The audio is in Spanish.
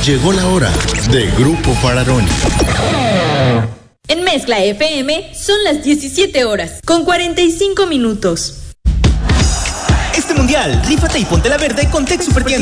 Llegó la hora de Grupo Fararoni. En Mezcla FM son las 17 horas, con 45 minutos. Este mundial, rífate y ponte la verde con Tech Supertienda.